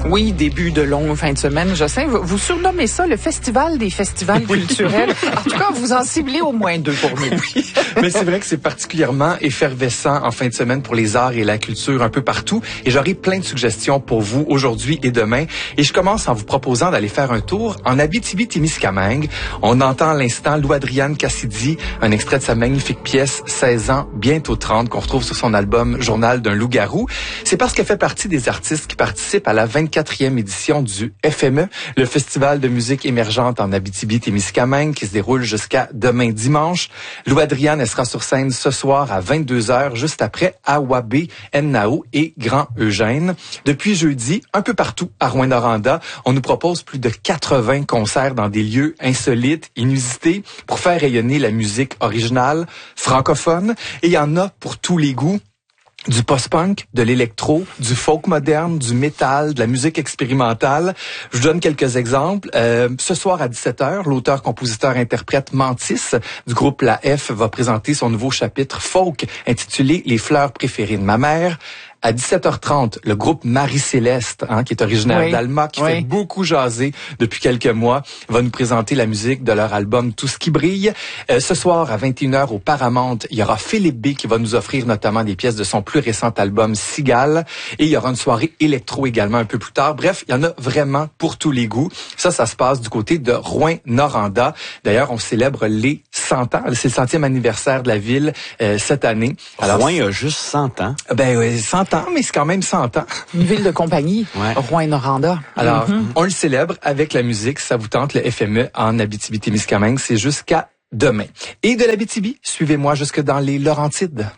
Oui, début de longue fin de semaine. Je sais, vous surnommez ça le festival des festivals culturels. En tout cas, vous en ciblez au moins 2 pour nous. Oui, mais c'est vrai que c'est particulièrement effervescent en fin de semaine pour les arts et la culture un peu partout. Et j'aurai plein de suggestions pour vous aujourd'hui et demain. Et je commence en vous proposant d'aller faire un tour en Abitibi-Témiscamingue. On entend à l'instant Louadriane Cassidy, un extrait de sa magnifique pièce 16 ans, bientôt 30, qu'on retrouve sur son album Journal d'un loup-garou. C'est parce qu'elle fait partie des artistes qui participent à la 24e édition du FME, le Festival de musique émergente en Abitibi-Témiscamingue, qui se déroule jusqu'à demain dimanche. Louadriane, elle sera sur scène ce soir à 22h, juste après Awabé, Ennao et Grand Eugène. Depuis jeudi, un peu partout à Rouyn-Noranda, on nous propose plus de 80 concerts dans des lieux insolites, inusités, pour faire rayonner la musique originale, francophone. Et il y en a pour tous les goûts. Du post-punk, de l'électro, du folk moderne, du métal, de la musique expérimentale. Je vous donne quelques exemples. Ce soir à 17h, l'auteur, compositeur, interprète Mantis du groupe La F va présenter son nouveau chapitre folk intitulé Les fleurs préférées de ma mère. À 17h30, le groupe Marie-Céleste, qui est originaire d'Alma, qui fait beaucoup jaser depuis quelques mois, va nous présenter la musique de leur album Tout ce qui brille. Ce soir, à 21h, au Paramount, il y aura Philippe B qui va nous offrir notamment des pièces de son plus récent album Cigale. Et il y aura une soirée électro également un peu plus tard. Bref, il y en a vraiment pour tous les goûts. Ça se passe du côté de Rouyn-Noranda. D'ailleurs, on célèbre les 100 ans. C'est le 100e anniversaire de la ville cette année. Alors, Rouyn a juste 100 ans. Ben oui, 100 ans, mais c'est quand même 100 ans. Une ville de compagnie, Rouyn-Noranda. Alors, on le célèbre avec la musique. Ça vous tente, le FME en Abitibi-Témiscamingue. C'est jusqu'à demain. Et de l'Abitibi, suivez-moi jusque dans les Laurentides.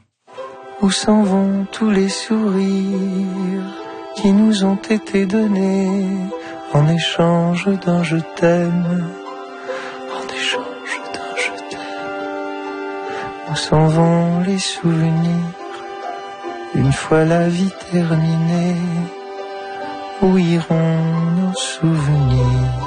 Où s'en vont tous les sourires qui nous ont été donnés en échange d'un je t'aime, en échange d'un je t'aime. Où s'en vont les souvenirs une fois la vie terminée? Où iront nos souvenirs?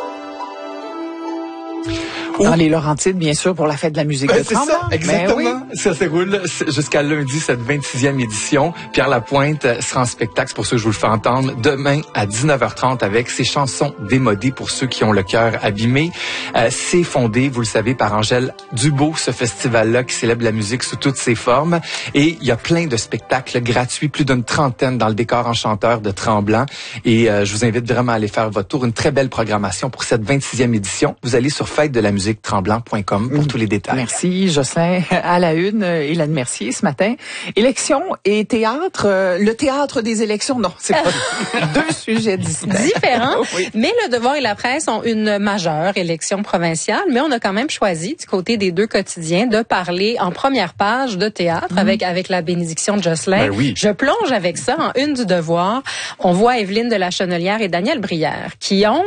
Dans les Laurentides, bien sûr, pour la fête de la musique de Tremblant. C'est ça, exactement. Ça se déroule jusqu'à lundi, cette 26e édition. Pierre Lapointe sera en spectacle, c'est pour ça que je vous le fais entendre, demain à 19h30 avec ses chansons démodées pour ceux qui ont le cœur abîmé. C'est fondé, vous le savez, par Angèle Dubeau, ce festival-là qui célèbre la musique sous toutes ses formes. Et il y a plein de spectacles gratuits, plus d'une trentaine dans le décor enchanteur de Tremblant. Et je vous invite vraiment à aller faire votre tour. Une très belle programmation pour cette 26e édition. Vous allez sur fête-de-la-musique-tremblant.com pour tous les détails. Merci, Jocelyn. À la une, Hélène Mercier ce matin. Élections et théâtre. Le théâtre des élections, non, c'est pas 2 sujets distincts. Différents. Oui. Mais Le Devoir et la Presse ont une majeure élection provinciale, mais on a quand même choisi, du côté des 2 quotidiens, de parler en première page de théâtre avec la bénédiction de Jocelyn. Ben oui. Je plonge avec ça en une du Devoir. On voit Evelyne de la Chenelière et Daniel Brière qui ont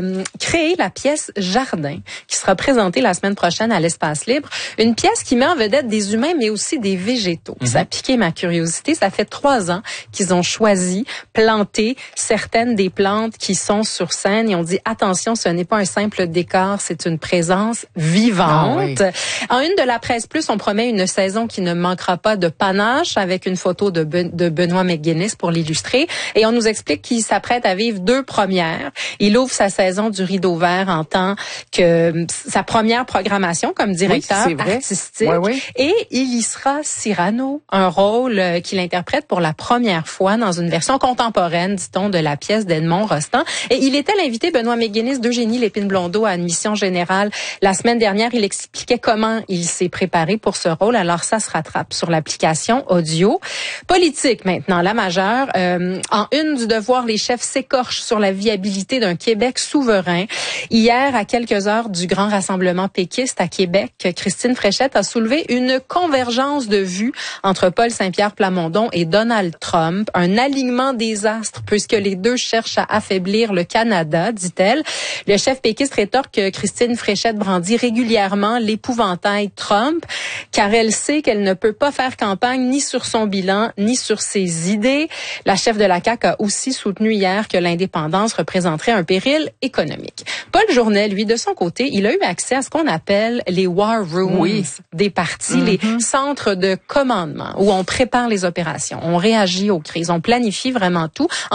créé la pièce Jardin, qui sera présentée la semaine prochaine à l'Espace Libre. Une pièce qui met en vedette des humains, mais aussi des végétaux. Ça a piqué ma curiosité. Ça fait 3 ans qu'ils ont choisi planter certaines des plantes qui sont sur scène et on dit attention, ce n'est pas un simple décor, c'est une présence vivante. Ah oui. En une de la Presse Plus, on promet une saison qui ne manquera pas de panache avec une photo de Benoît McGuinness pour l'illustrer et on nous explique qu'il s'apprête à vivre 2 premières. Il ouvre sa saison du Rideau Vert en tant que sa première programmation comme directeur artistique. Et il y sera Cyrano, un rôle qu'il interprète pour la première fois dans une version contemporaine, dit-on, de la pièce d'Edmond Rostand. Et il était l'invité, Benoît McGuinness, d'Eugénie Lépine-Blondeau à Admission Générale. La semaine dernière, il expliquait comment il s'est préparé pour ce rôle. Alors ça se rattrape sur l'application audio. Politique maintenant, la majeure. En une du Devoir, les chefs s'écorchent sur la viabilité d'un Québec souverain. Hier, à quelques heures du grand rassemblement péquiste à Québec, Christine Fréchette a soulevé une convergence de vues entre Paul Saint-Pierre Plamondon et Donald Trump, un alignement des astres puisque les 2 cherchent à affaiblir le Canada, dit-elle. Le chef péquiste rétorque que Christine Fréchette brandit régulièrement l'épouvantail Trump car elle sait qu'elle ne peut pas faire campagne ni sur son bilan ni sur ses idées. La chef de la CAQ a aussi soutenu hier que l'indépendance représenterait un péril économique. Paul Journet, lui, de son côté, il a eu accès à ce qu'on appelle les war rooms des partis, les centres de commandement où on prépare les opérations, on réagit aux crises, on planifie vraiment tout. En fait,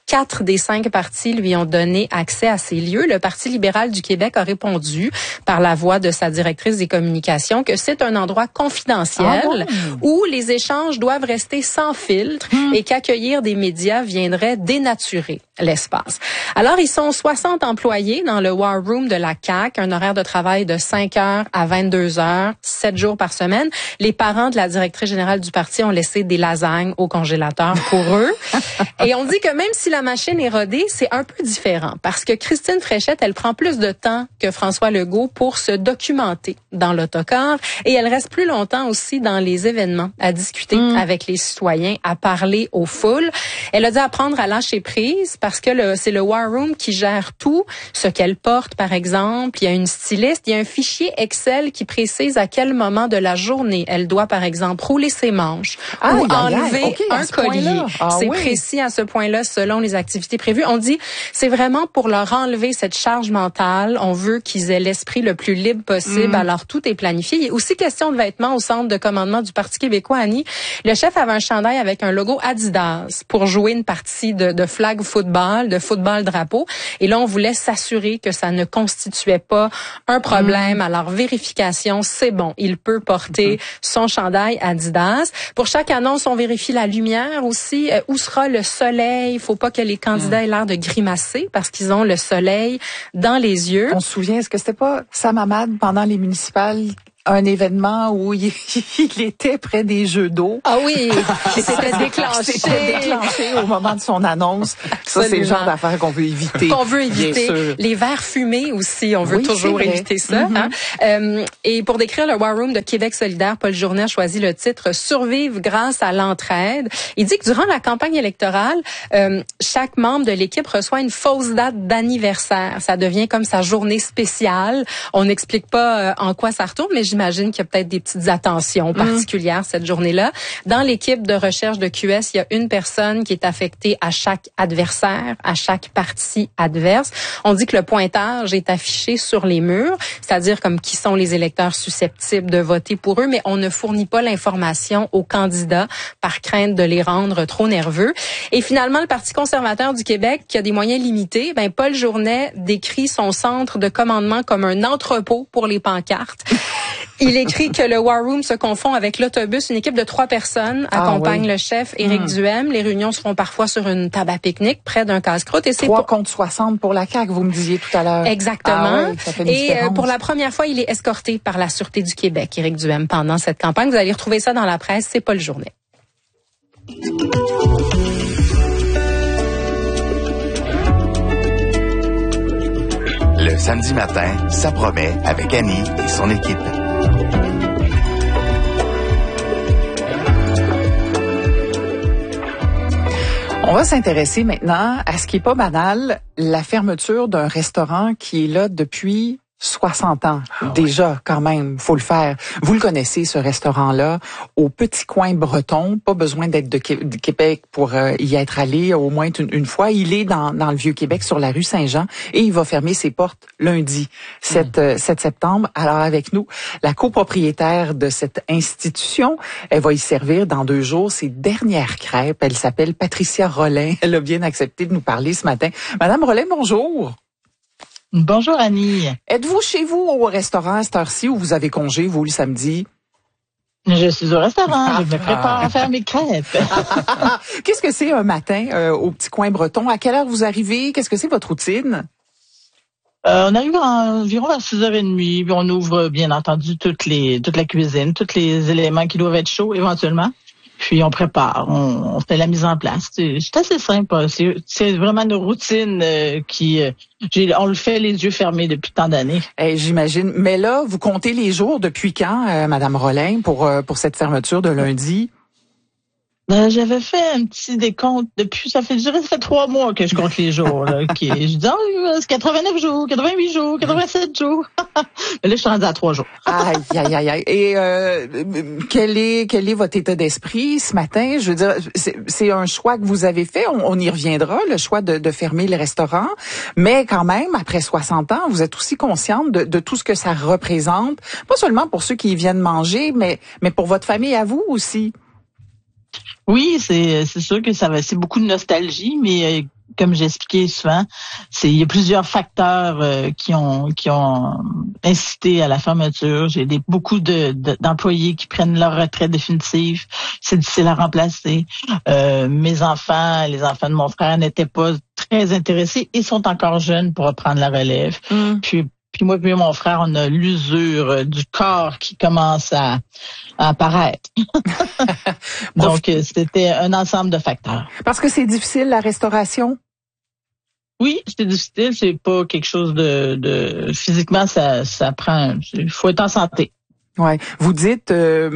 4 des 5 partis lui ont donné accès à ces lieux. Le Parti libéral du Québec a répondu par la voix de sa directrice des communications que c'est un endroit confidentiel où les échanges doivent rester sans filtre et qu'accueillir des médias viendrait dénaturer l'espace. Alors, ils sont 60 employés dans le War Room de la CAQ, un horaire de travail de 5 heures à 22 heures, 7 jours par semaine. Les parents de la directrice générale du parti ont laissé des lasagnes au congélateur pour eux. Et on dit que même si la machine est rodée, c'est un peu différent parce que Christine Fréchette, elle prend plus de temps que François Legault pour se documenter dans l'autocar et elle reste plus longtemps aussi dans les événements, à discuter avec les citoyens, à parler aux foules. Elle a dû apprendre à lâcher prise parce que c'est le War Room qui gère tout, ce qu'elle porte par exemple. Il y a une styliste, il y a un fichier Excel qui précise à quel moment de la journée elle doit par exemple rouler ses manches ou enlever un collier. C'est précis à ce point-là selon les activités prévues. On dit c'est vraiment pour leur enlever cette charge mentale. On veut qu'ils aient l'esprit le plus libre possible. Alors tout est planifié. Il y a aussi question de vêtements au centre de commandement du Parti québécois, Annie. Le chef avait un chandail avec un logo Adidas pour jouer une partie de flag football, de football drapeau. Et là, on voulait s'assurer que ça ne constituait pas un problème. Alors, vérification, c'est bon. Il peut porter son chandail Adidas. Pour chaque annonce, on vérifie la lumière aussi. Où sera le soleil? Il faut pas que les candidats aient l'air de grimacer parce qu'ils ont le soleil dans les yeux. On se souvient, est-ce que c'était pas Sam Hamad pendant les municipales? Un événement où il était près des jeux d'eau. Ah oui, c'était déclenché au moment de son annonce. Ça, c'est le genre d'affaires qu'on veut éviter. Qu'on veut éviter. Les verres fumés aussi, on veut toujours éviter ça. Et pour décrire le War Room de Québec solidaire, Paul Journet a choisi le titre « Survivre grâce à l'entraide ». Il dit que durant la campagne électorale, chaque membre de l'équipe reçoit une fausse date d'anniversaire. Ça devient comme sa journée spéciale. On n'explique pas en quoi ça retourne, mais j'imagine qu'il y a peut-être des petites attentions particulières cette journée-là. Dans l'équipe de recherche de QS, il y a une personne qui est affectée à chaque adversaire, à chaque parti adverse. On dit que le pointage est affiché sur les murs, c'est-à-dire comme qui sont les électeurs susceptibles de voter pour eux, mais on ne fournit pas l'information aux candidats par crainte de les rendre trop nerveux. Et finalement, le Parti conservateur du Québec, qui a des moyens limités, Paul Journet décrit son centre de commandement comme un entrepôt pour les pancartes. Il écrit que le War Room se confond avec l'autobus. Une équipe de 3 personnes accompagne le chef, Éric Duhem. Les réunions se font parfois sur une table à pique-nique près d'un casse-croûte. Et c'est 3 contre 60 pour la CAQ, vous me disiez tout à l'heure. Exactement. Ça fait une et différence. Pour la première fois, il est escorté par la Sûreté du Québec, Éric Duhem, pendant cette campagne. Vous allez retrouver ça dans la presse. C'est Paul Journet. Le samedi matin, ça promet avec Annie et son équipe. On va s'intéresser maintenant à ce qui est pas banal, la fermeture d'un restaurant qui est là depuis 60 ans. Déjà, quand même, faut le faire. Vous le connaissez, ce restaurant-là, au petit coin breton. Pas besoin d'être de Québec pour y être allé au moins une fois. Il est dans le Vieux-Québec, sur la rue Saint-Jean, et il va fermer ses portes lundi, 7 septembre. Alors, avec nous, la copropriétaire de cette institution, elle va y servir dans 2 jours ses dernières crêpes. Elle s'appelle Patricia Rollin. Elle a bien accepté de nous parler ce matin. Madame Rollin, bonjour. Bonjour Annie. Êtes-vous chez vous au restaurant à cette heure-ci ou vous avez congé, vous, le samedi? Je suis au restaurant, je me prépare à faire mes crêpes. Qu'est-ce que c'est un matin au petit coin breton? À quelle heure vous arrivez? Qu'est-ce que c'est votre routine? On arrive environ vers 6h30, puis on ouvre bien entendu toute la cuisine, tous les éléments qui doivent être chauds éventuellement. Puis on prépare, on fait la mise en place. C'est assez simple. C'est vraiment une routine on le fait les yeux fermés depuis tant d'années. J'imagine. Mais là, vous comptez les jours depuis quand, Madame Rollin, pour cette fermeture de lundi? J'avais fait un petit décompte depuis, ça fait 3 mois que je compte les jours, là. Je dis, c'est 89 jours, 88 jours, 87 jours. Mais là, je suis rendue à 3 jours. Aïe. Et, quel est votre état d'esprit ce matin? Je veux dire, c'est un choix que vous avez fait. On y reviendra, le choix de fermer le restaurant. Mais quand même, après 60 ans, vous êtes aussi consciente de tout ce que ça représente. Pas seulement pour ceux qui y viennent manger, mais pour votre famille à vous aussi. Oui, c'est sûr que c'est beaucoup de nostalgie, mais comme j'ai expliqué souvent, il y a plusieurs facteurs qui ont incité à la fermeture. J'ai beaucoup d'employés qui prennent leur retraite définitive. C'est difficile à remplacer. Les enfants de mon frère n'étaient pas très intéressés et sont encore jeunes pour reprendre la relève. Puis moi et mon frère, on a l'usure du corps qui commence à apparaître. Donc, c'était un ensemble de facteurs. Parce que c'est difficile, la restauration? Oui, c'est difficile. C'est pas quelque chose de physiquement, ça prend. Il faut être en santé. Ouais, vous dites,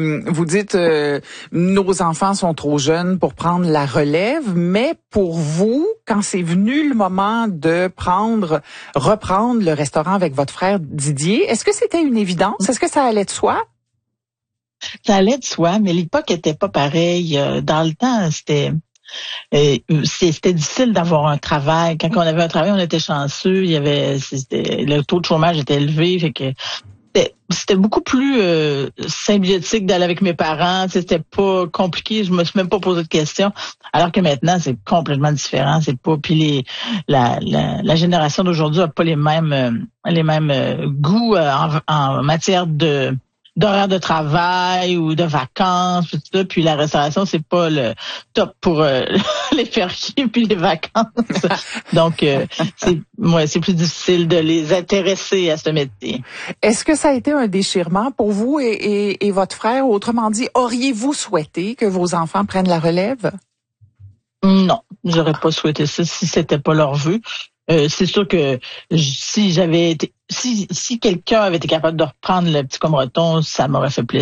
nos enfants sont trop jeunes pour prendre la relève, mais pour vous, quand c'est venu le moment de reprendre le restaurant avec votre frère Didier, est-ce que c'était une évidence? Est-ce que ça allait de soi? Ça allait de soi, mais l'époque était pas pareille. Dans le temps, c'était difficile d'avoir un travail. Quand on avait un travail, on était chanceux. Le taux de chômage était élevé, fait que c'était beaucoup plus symbiotique d'aller avec mes parents. C'était pas compliqué. Je me suis même pas posé de questions. Alors que maintenant, c'est complètement différent. C'est pas. Puis la génération d'aujourd'hui a pas les mêmes goûts en matière d'horaire de travail ou de vacances, tout ça. Puis la restauration, c'est pas le top pour les fériés puis les vacances. Donc, c'est plus difficile de les intéresser à ce métier. Est-ce que ça a été un déchirement pour vous et votre frère? Autrement dit, auriez-vous souhaité que vos enfants prennent la relève? Non, j'aurais pas souhaité ça si c'était pas leur vœu. C'est sûr que si quelqu'un avait été capable de reprendre le Petit Comreton, ça m'aurait fait plaisir.